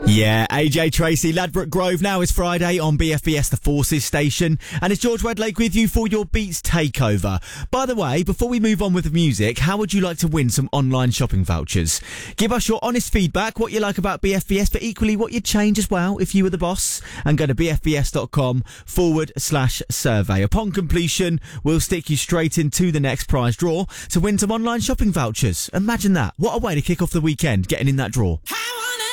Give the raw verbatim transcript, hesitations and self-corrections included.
Yeah, A J Tracy, Ladbroke Grove. Now is Friday on B F B S The Forces station, and it's George Wedlake with you for your Beats Takeover. By the way, before we move on with the music, how would you like to win some online shopping vouchers? Give us your honest feedback, what you like about B F B S, but equally what you'd change as well if you were the boss, and go to bfbs.com forward slash survey. Upon completion, we'll stick you straight into the next prize draw to win some online shopping vouchers. Imagine that. What a way to kick off the weekend, getting in that draw. How